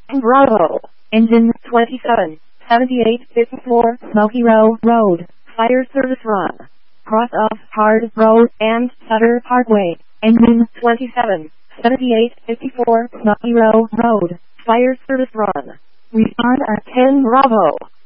Bravo. Engine 27, 7854 Smoky Row Road, Fire Service Run. Cross off Hard Road and Sutter Parkway. Engine 27, 7854 Smoky Row Road, Fire Service Run. Respond at 10 Bravo.